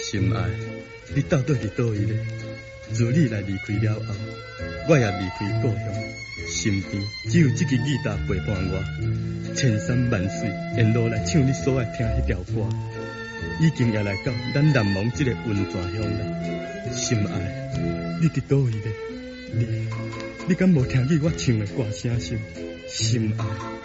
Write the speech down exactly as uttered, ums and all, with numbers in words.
心爱，你到底伫倒位咧？自你来离开了后，我也离开故乡，身边只有这支吉他陪伴我，千山万水沿路来唱你所爱听迄条歌，已经也来到咱难忘这个温泉乡了。心爱，你伫倒位咧？你你敢无听见我唱的歌声声？心爱。